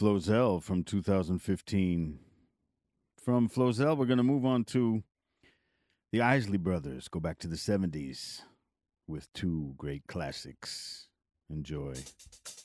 Flozell from 2015. From Flozell, we're going to move on to the Isley Brothers. Go back to the 70s with two great classics. Enjoy.